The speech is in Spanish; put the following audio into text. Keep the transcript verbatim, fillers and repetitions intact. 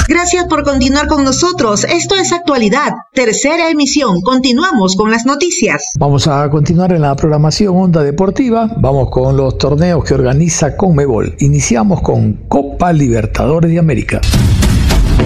Gracias por continuar con nosotros. Esto es Actualidad, tercera emisión. Continuamos con las noticias. Vamos a continuar en la programación Onda Deportiva. Vamos con los torneos que organiza Conmebol. Iniciamos con Copa Libertadores de América.